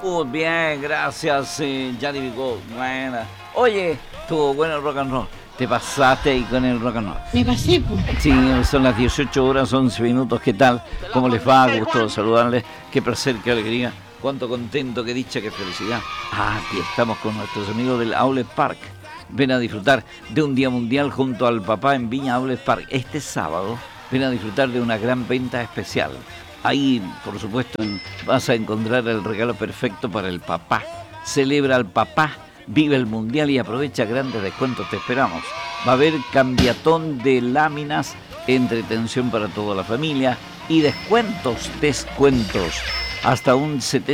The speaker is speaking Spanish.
Muy bien, gracias, Gianni Vigo. Buena. Oye, estuvo bueno el rock and roll. Te pasaste ahí con el rock and roll. Me pasé, pues. Sí, son las 18 horas, 11 minutos. ¿Qué tal? ¿Cómo les va? Gusto saludarles. Qué placer, qué alegría. Cuánto contento, qué dicha, qué felicidad. Aquí estamos con nuestros amigos del Outlet Park. Ven a disfrutar de un día mundial junto al papá en Viña Outlet Park. Este sábado ven a disfrutar de una gran venta especial. Ahí, por supuesto, vas a encontrar el regalo perfecto para el papá. Celebra al papá, vive el mundial y aprovecha grandes descuentos. Te esperamos. Va a haber cambiatón de láminas, entretención para toda la familia y descuentos. Hasta un 70%.